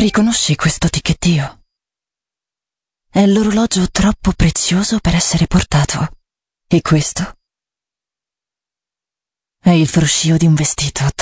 Riconosci questo ticchettio? È l'orologio troppo prezioso per essere portato. E questo? È il fruscio di un vestito